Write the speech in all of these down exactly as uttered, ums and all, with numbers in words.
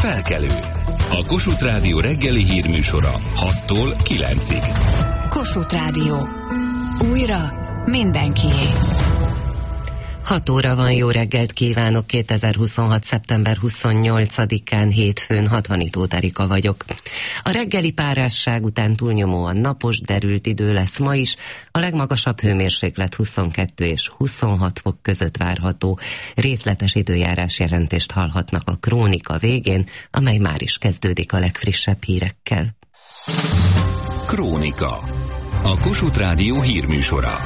Felkelő. A Kossuth Rádió reggeli hírműsora hattól kilencig. Kossuth Rádió. Újra mindenkié. hat óra van, jó reggelt kívánok, kétezer-huszonhat. szeptember huszonnyolcadikán hétfőn, Hatvanitó Erika vagyok. A reggeli párásság után túlnyomóan napos, derült idő lesz ma is, a legmagasabb hőmérséklet huszonkettő és huszonhat fok között várható. Részletes időjárás jelentést hallhatnak a Krónika végén, amely már is kezdődik a legfrissebb hírekkel. Krónika. A Kossuth Rádió hírműsora.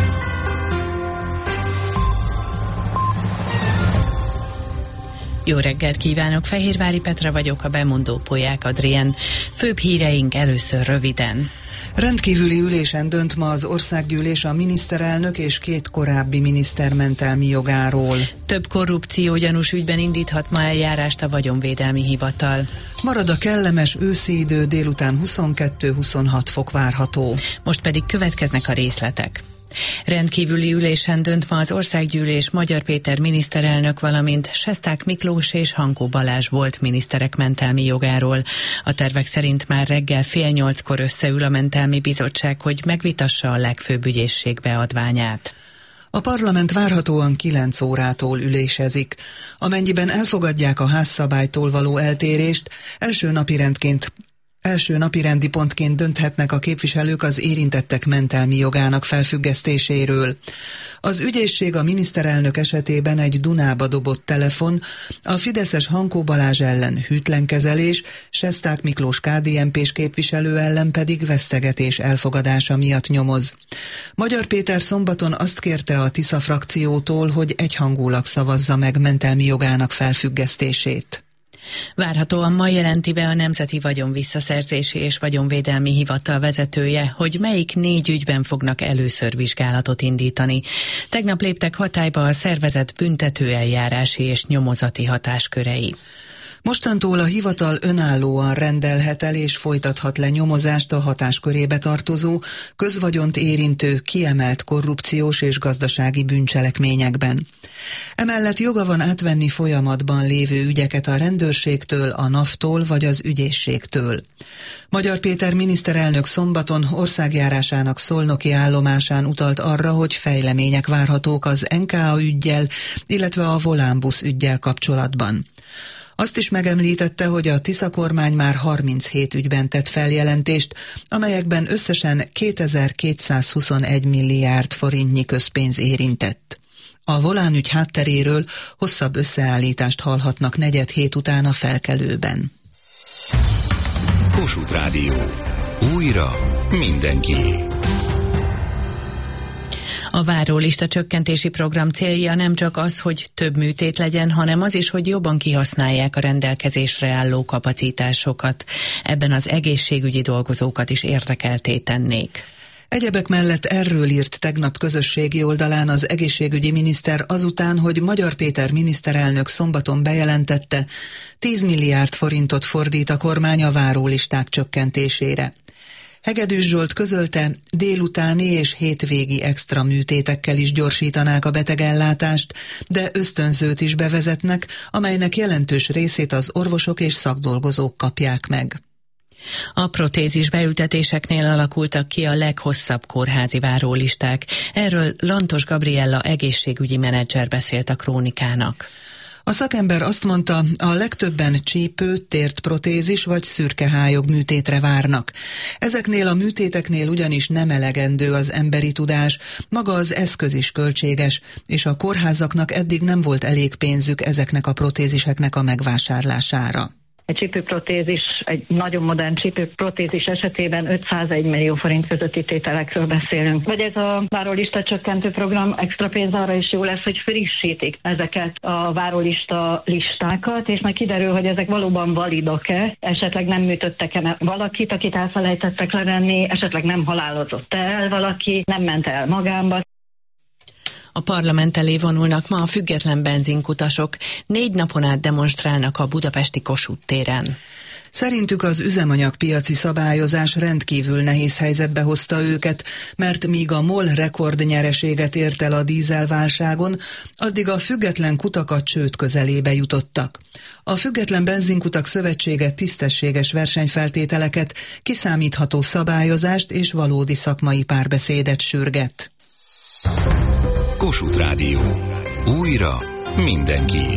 Jó reggelt kívánok, Fehérvári Petra vagyok, a bemondó Polyák Adrien. Főbb híreink először röviden. Rendkívüli ülésen dönt ma az országgyűlés a miniszterelnök és két korábbi miniszter mentelmi jogáról. Több korrupciógyanús ügyben indíthat ma eljárást a Vagyonvédelmi Hivatal. Marad a kellemes őszi idő, délután huszonkettő-huszonhat fok várható. Most pedig következnek a részletek. Rendkívüli ülésen dönt ma az országgyűlés Magyar Péter miniszterelnök, valamint Sesták Miklós és Hankó Balázs volt miniszterek mentelmi jogáról. A tervek szerint már reggel fél nyolckor összeül a mentelmi bizottság, hogy megvitassa a legfőbb ügyészség beadványát. A parlament várhatóan kilenc órától ülésezik. Amennyiben elfogadják a házszabálytól való eltérést, első napirendként Első napirendi pontként dönthetnek a képviselők az érintettek mentelmi jogának felfüggesztéséről. Az ügyészség a miniszterelnök esetében egy Dunába dobott telefon, a fideszes Hankó Balázs ellen hűtlen kezelés, Sesták Miklós ká dé en pés képviselő ellen pedig vesztegetés elfogadása miatt nyomoz. Magyar Péter szombaton azt kérte a Tisza frakciótól, hogy egyhangulag szavazza meg mentelmi jogának felfüggesztését. Várhatóan ma jelenti be a Nemzeti Vagyonvisszaszerzési és Vagyonvédelmi Hivatal vezetője, hogy melyik négy ügyben fognak először vizsgálatot indítani. Tegnap léptek hatályba a szervezet büntetőeljárási és nyomozati hatáskörei. Mostantól a hivatal önállóan rendelhet el és folytathat le nyomozást a hatáskörébe tartozó, közvagyont érintő, kiemelt korrupciós és gazdasági bűncselekményekben. Emellett joga van átvenni folyamatban lévő ügyeket a rendőrségtől, a NAV-tól vagy az ügyészségtől. Magyar Péter miniszterelnök szombaton országjárásának szolnoki állomásán utalt arra, hogy fejlemények várhatók az en ká á üggyel, illetve a Volánbusz üggyel kapcsolatban. Azt is megemlítette, hogy a Tisza kormány már harminchét ügyben tett feljelentést, amelyekben összesen kétezer-kétszázhuszonegy milliárd forintnyi közpénz érintett. A Volán ügy hátteréről hosszabb összeállítást hallhatnak negyed hét után a Felkelőben. Kossuth Rádió. Újra mindenkié. A várólista csökkentési program célja nem csak az, hogy több műtét legyen, hanem az is, hogy jobban kihasználják a rendelkezésre álló kapacitásokat. Ebben az egészségügyi dolgozókat is érdekeltté tennék. Egyebek mellett erről írt tegnap közösségi oldalán az egészségügyi miniszter azután, hogy Magyar Péter miniszterelnök szombaton bejelentette, tíz milliárd forintot fordít a kormány a várólisták csökkentésére. Hegedűs Zsolt közölte, délutáni és hétvégi extra műtétekkel is gyorsítanák a betegellátást, de ösztönzőt is bevezetnek, amelynek jelentős részét az orvosok és szakdolgozók kapják meg. A protézis beültetéseknél alakultak ki a leghosszabb kórházi várólisták. Erről Lantos Gabriella egészségügyi menedzser beszélt a Krónikának. A szakember azt mondta, a legtöbben csípő, tért protézis vagy szürkehályog műtétre várnak. Ezeknél a műtéteknél ugyanis nem elegendő az emberi tudás, maga az eszköz is költséges, és a kórházaknak eddig nem volt elég pénzük ezeknek a protéziseknek a megvásárlására. Egy csípőprotézis, egy nagyon modern csípőprotézis esetében ötszázegy millió forint közötti tételekről beszélünk. Vagy ez a várólista csökkentő program extra pénz arra is jó lesz, hogy frissítik ezeket a várólista listákat, és majd kiderül, hogy ezek valóban validok-e, esetleg nem műtöttek-e valakit, akit elfelejtettek levenni, esetleg nem halálozott el valaki, nem ment el magánba. A parlament elé vonulnak ma a független benzinkutasok. Négy napon át demonstrálnak a budapesti Kossuth téren. Szerintük az üzemanyagpiaci szabályozás rendkívül nehéz helyzetbe hozta őket, mert míg a MOL rekordnyereséget ért el a dízelválságon, addig a független kutak a csőd közelébe jutottak. A Független Benzinkutak Szövetsége tisztességes versenyfeltételeket, kiszámítható szabályozást és valódi szakmai párbeszédet sürget. Kossuth Rádió. Újra mindenkié.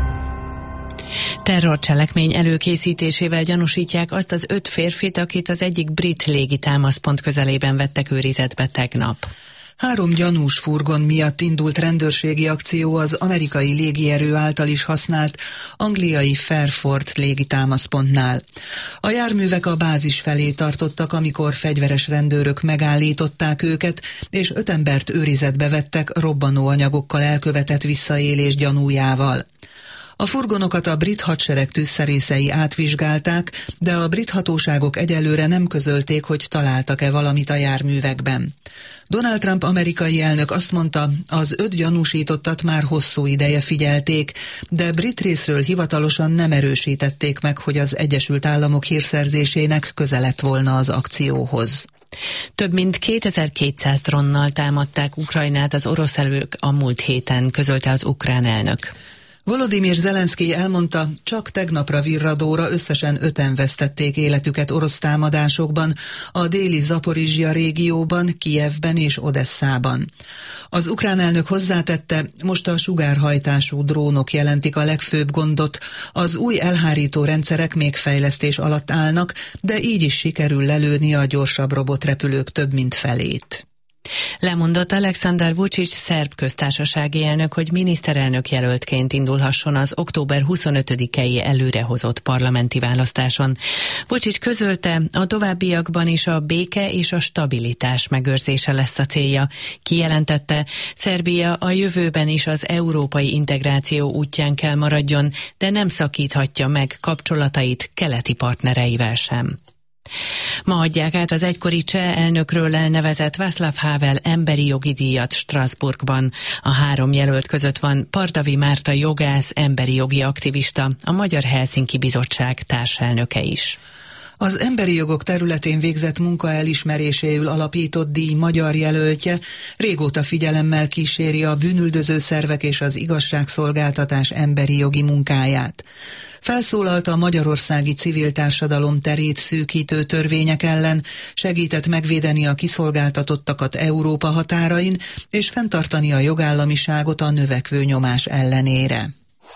Terrorcselekmény előkészítésével gyanúsítják azt az öt férfit, akit az egyik brit légitámaszpont közelében vettek őrizetbe tegnap. Három gyanús furgon miatt indult rendőrségi akció az amerikai légierő által is használt angliai Fairford légitámaszpontnál. A járművek a bázis felé tartottak, amikor fegyveres rendőrök megállították őket, és öt embert őrizetbe vettek robbanóanyagokkal elkövetett visszaélés gyanújával. A furgonokat a brit hadsereg tűzszerészei átvizsgálták, de a brit hatóságok egyelőre nem közölték, hogy találtak-e valamit a járművekben. Donald Trump amerikai elnök azt mondta, az öt gyanúsítottat már hosszú ideje figyelték, de brit részről hivatalosan nem erősítették meg, hogy az Egyesült Államok hírszerzésének köze lett volna az akcióhoz. Több mint kétezer-kétszáz dronnal támadták Ukrajnát az orosz erők a múlt héten, közölte az ukrán elnök. Volodymyr Zelenszkij elmondta, csak tegnapra virradóra összesen öten vesztették életüket orosz támadásokban, a déli Zaporizsja régióban, Kijevben és Odesszában. Az ukrán elnök hozzátette, most a sugárhajtású drónok jelentik a legfőbb gondot, az új elhárító rendszerek még fejlesztés alatt állnak, de így is sikerül lelőni a gyorsabb robotrepülők több mint felét. Lemondott Alexander Vučić szerb köztársasági elnök, hogy miniszterelnök jelöltként indulhasson az október huszonötödikei előrehozott parlamenti választáson. Vučić közölte, a továbbiakban is a béke és a stabilitás megőrzése lesz a célja. Kijelentette, Szerbia a jövőben is az európai integráció útján kell maradjon, de nem szakíthatja meg kapcsolatait keleti partnereivel sem. Ma adják át az egykori cseh elnökről elnevezett Václav Havel emberi jogi díjat Strasbourgban. A három jelölt között van Pardavi Márta jogász, emberi jogi aktivista, a Magyar Helsinki Bizottság társelnöke is. Az emberi jogok területén végzett munka elismeréséül alapított díj magyar jelöltje régóta figyelemmel kíséri a bűnüldöző szervek és az igazságszolgáltatás emberi jogi munkáját. Felszólalt a magyarországi civil társadalom terét szűkítő törvények ellen, segített megvédeni a kiszolgáltatottakat Európa határain, és fenntartani a jogállamiságot a növekvő nyomás ellenére.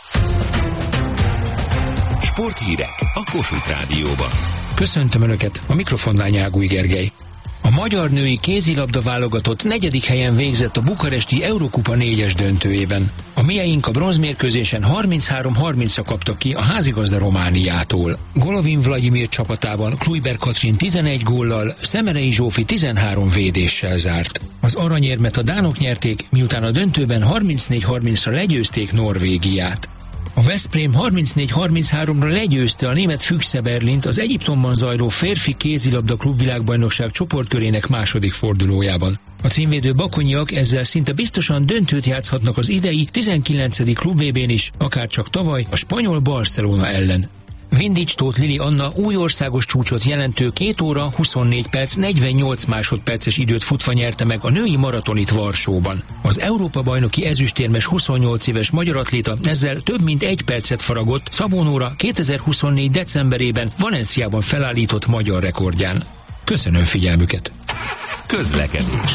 Sporthírek a Kossuth Rádióban. Köszöntöm Önöket, a mikrofonnál Nyágúj Gergely. A magyar női kézilabda válogatott negyedik helyen végzett a bukaresti Eurokupa négyes döntőjében. A mieink a bronzmérkőzésen harminchárom harmincra kaptak ki a házigazda Romániától. Golovin Vladimir csapatában Kluiber Katrin tizenegy góllal, Szemerei Zsófi tizenhárom védéssel zárt. Az aranyérmet a dánok nyerték, miután a döntőben harmincnégy harmincra legyőzték Norvégiát. A Veszprém harmincnégy harmincháromra legyőzte a német Füchse Berlint az Egyiptomban zajló férfi kézilabda klubvilágbajnokság csoportkörének második fordulójában. A címvédő bakonyiak ezzel szinte biztosan döntőt játszhatnak az idei tizenkilencedik klubvébén is, akárcsak tavaly a spanyol Barcelona ellen. Vindics Tóth Lili Anna új országos csúcsot jelentő két óra huszonnégy perc negyvennyolc másodperces időt futva nyerte meg a női maratonit Varsóban. Az Európa-bajnoki ezüstérmes huszonnyolc éves magyar atléta ezzel több mint egy percet faragott Szabó Nóra kétezer-huszonnégy decemberében Valenciában felállított magyar rekordján. Köszönöm figyelmüket! Közlekedés.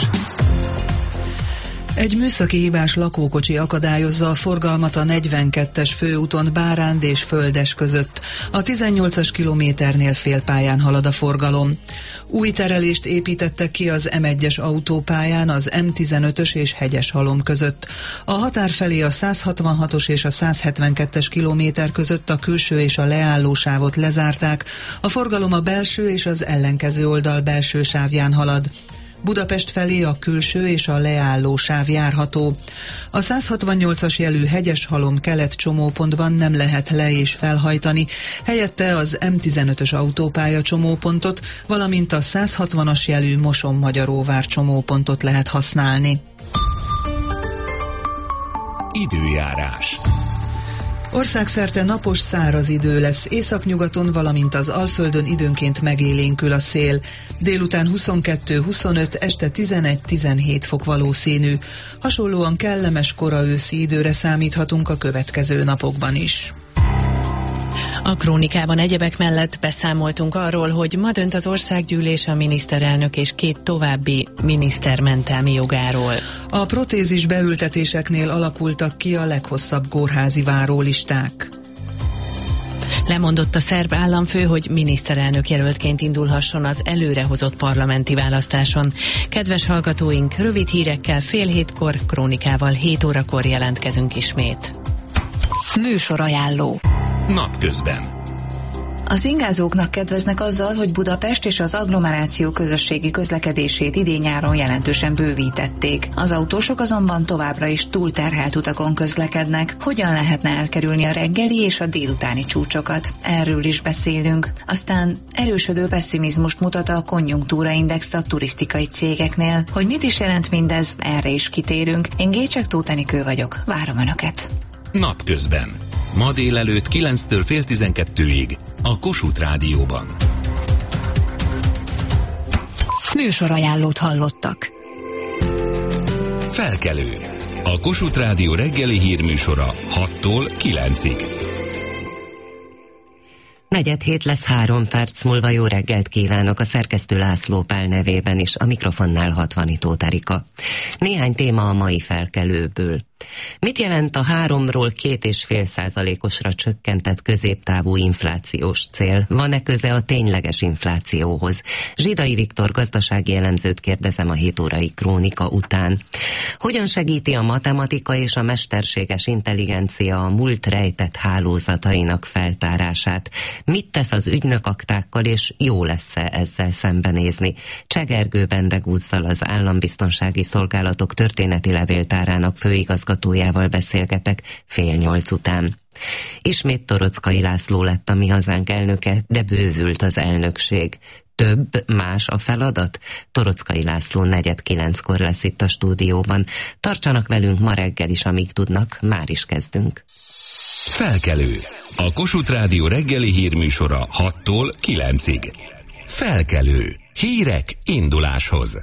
Egy műszaki hibás lakókocsi akadályozza a forgalmat a negyvenkettes főúton Báránd és Földes között. A tizennyolcas kilométernél félpályán halad a forgalom. Új terelést építettek ki az em egyes autópályán az em tizenötös és Hegyeshalom között. A határ felé a száz hatvanhatos és a száz hetvenkettes kilométer között a külső és a leállósávot lezárták, a forgalom a belső és az ellenkező oldal belső sávján halad. Budapest felé a külső és a leálló sáv járható. A száz hatvannyolcas jelű Hegyeshalom kelet csomópontban nem lehet le- és felhajtani, helyette az em tizenötös autópálya csomópontot, valamint a száz hatvanas jelű Moson-Magyaróvár csomópontot lehet használni. Időjárás. Országszerte napos, száraz idő lesz, északnyugaton, valamint az Alföldön időnként megélénkül a szél. Délután huszonkettő-huszonöt, este tizenegy-tizenhét fok valószínű. Hasonlóan kellemes kora őszi időre számíthatunk a következő napokban is. A krónikában egyebek mellett beszámoltunk arról, hogy ma dönt az országgyűlés a miniszterelnök és két további miniszter mentelmi jogáról. A protézis beültetéseknél alakultak ki a leghosszabb kórházi várólisták. Lemondott a szerb államfő, hogy miniszterelnök jelöltként indulhasson az előrehozott parlamenti választáson. Kedves hallgatóink, rövid hírekkel fél hétkor, krónikával hét órakor jelentkezünk ismét. Műsorajánló. Napközben. Az ingázóknak kedveznek azzal, hogy Budapest és az agglomeráció közösségi közlekedését idén-nyáron jelentősen bővítették. Az autósok azonban továbbra is túlterhelt utakon közlekednek. Hogyan lehetne elkerülni a reggeli és a délutáni csúcsokat? Erről is beszélünk. Aztán erősödő pessimizmust mutat a konjunktúraindex a turisztikai cégeknél. Hogy mit is jelent mindez, erre is kitérünk. Én Gécsek Tóth Enikő vagyok. Várom Önöket. Napközben. Ma délelőtt kilenctől fél tizenkettőig a Kossuth Rádióban. Műsorajánlót hallottak. Felkelő. A Kossuth Rádió reggeli hírműsora hattól kilencig. Negyed hét lesz három perc múlva. Jó reggelt kívánok a szerkesztő László Pál nevében is, a mikrofonnál Hatvani Tóth Erika. Néhány téma a mai felkelőből. Mit jelent a háromról két és fél százalékosra csökkentett középtávú inflációs cél? Van-e köze a tényleges inflációhoz? Zsidai Viktor gazdasági elemzőt kérdezem a hét órai krónika után. Hogyan segíti a matematika és a mesterséges intelligencia a múlt rejtett hálózatainak feltárását? Mit tesz az ügynökaktákkal, és jó lesz-e ezzel szembenézni? Csegergő Bendegúzzal, az Állambiztonsági Szolgálatok történeti levéltárának főigazgatójával beszélgetek fél nyolc után. Ismét Toroczkai László lett a Mi Hazánk elnöke, de bővült az elnökség. Több, más a feladat? Toroczkai László negyed kilenckor lesz itt a stúdióban. Tartsanak velünk ma reggel is, amíg tudnak, már is kezdünk. Felkelő. A Kossuth Rádió reggeli hírműsora hattól kilencig. Felkelő. Hírek induláshoz.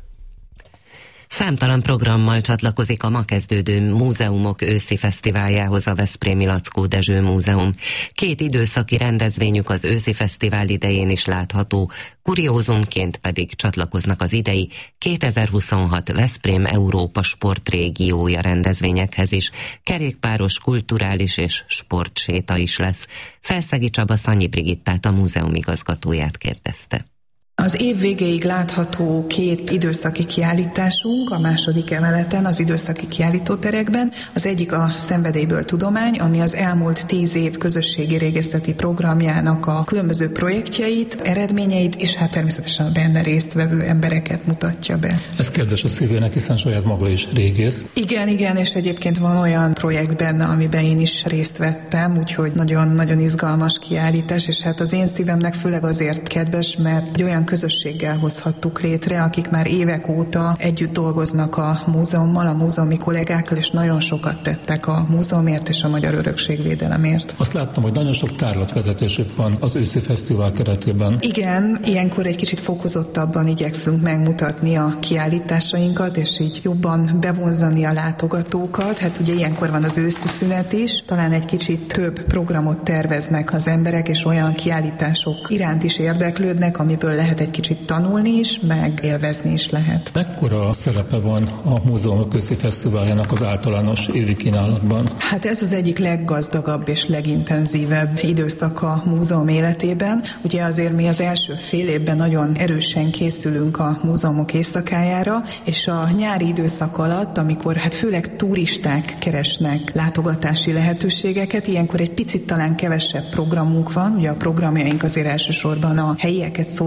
Számtalan programmal csatlakozik a ma kezdődő Múzeumok őszi fesztiváljához a Veszprémi Laczkó Dezső Múzeum. Két időszaki rendezvényük az őszi fesztivál idején is látható, kuriózumként pedig csatlakoznak az idei kétezer-huszonhat Veszprém Európa sportrégiója rendezvényekhez is. Kerékpáros, kulturális és sportséta is lesz. Felszegi Csaba Szanyi Brigittát, a múzeum igazgatóját kérdezte. Az év végéig látható két időszaki kiállításunk a második emeleten, az időszaki kiállítóterekben. Az egyik a Szenvedélyből tudomány, ami az elmúlt tíz év közösségi régészeti programjának a különböző projektjeit, eredményeit, és hát természetesen a benne résztvevő embereket mutatja be. Ez kedves a szívének, hiszen saját maga is régész. Igen, igen, és egyébként van olyan projekt benne, amiben én is részt vettem, úgyhogy nagyon-nagyon izgalmas kiállítás, és hát az én szívemnek főleg azért kedves, mert egy olyan közösséggel hozhattuk létre, akik már évek óta együtt dolgoznak a múzeummal, a múzeumi kollégákkal, és nagyon sokat tettek a múzeumért és a magyar örökségvédelemért. Azt láttam, hogy nagyon sok tárlatvezetésük van az őszi fesztivál keretében. Igen, ilyenkor egy kicsit fokozottabban igyekszünk megmutatni a kiállításainkat, és így jobban bevonzani a látogatókat. Hát ugye ilyenkor van az őszi szünet is, talán egy kicsit több programot terveznek az emberek, és olyan kiállítások iránt is érdeklődnek, amiből lehet egy kicsit tanulni is, meg élvezni is lehet. Mekkora szerepe van a Múzeumok őszi fesztiváljának az általános évi kínálatban? Hát ez az egyik leggazdagabb és legintenzívebb időszak a múzeum életében. Ugye azért mi az első fél évben nagyon erősen készülünk a múzeumok éjszakájára, és a nyári időszak alatt, amikor hát főleg turisták keresnek látogatási lehetőségeket, ilyenkor egy picit talán kevesebb programunk van, ugye a programjaink azért elsősorban a helyieket szólítják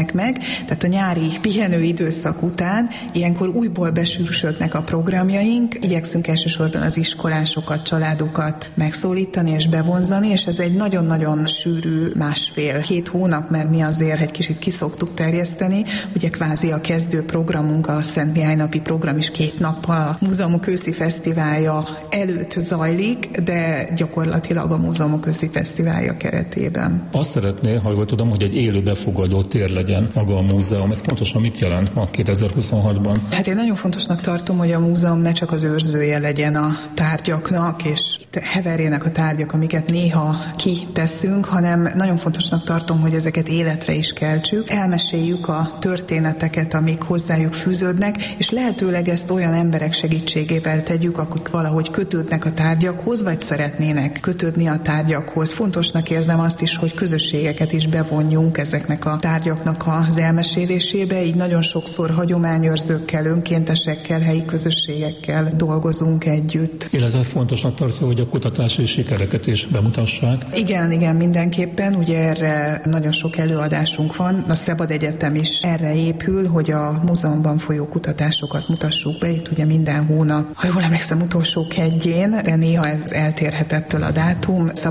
szűnnek meg, tehát a nyári pihenő időszak után ilyenkor újból besűrűsödnek a programjaink, igyekszünk elsősorban az iskolásokat, családokat megszólítani és bevonzani, és ez egy nagyon-nagyon sűrű másfél-két hónap, mert mi azért egy kicsit kiszoktuk terjeszteni, ugye kvázi a kezdő programunk, a Szent Mihály napi program is két nappal a Múzeumok őszi fesztiválja előtt zajlik, de gyakorlatilag a Múzeumok őszi fesztiválja keretében. Azt szeretné, ha jól tudom, hogy egy élő befogadó tér legyen maga a múzeum. Ez pontosan mit jelent ma kétezer-huszonhatban? Hát én nagyon fontosnak tartom, hogy a múzeum ne csak az őrzője legyen a tárgyaknak, és itt heverjenek a tárgyak, amiket néha kiteszünk, hanem nagyon fontosnak tartom, hogy ezeket életre is keltsük, elmeséljük a történeteket, amik hozzájuk fűződnek, és lehetőleg ezt olyan emberek segítségével tegyük, akik valahogy kötődnek a tárgyakhoz, vagy szeretnének kötődni a tárgyakhoz. Fontosnak érzem azt is, hogy közösségeket is bevonjunk ezeknek a tárgyaknak az elmesélésébe, így nagyon sokszor hagyományőrzőkkel, önkéntesekkel, helyi közösségekkel dolgozunk együtt. Illetve fontosnak tartja, hogy a kutatási sikereket is bemutassák. Igen, igen, mindenképpen. Ugye erre nagyon sok előadásunk van. A Szabad Egyetem is erre épül, hogy a múzeumban folyó kutatásokat mutassuk be. Itt ugye minden hónap, ha jól emlékszem, utolsó kedjén, de néha ez eltérhet ettől a dátum.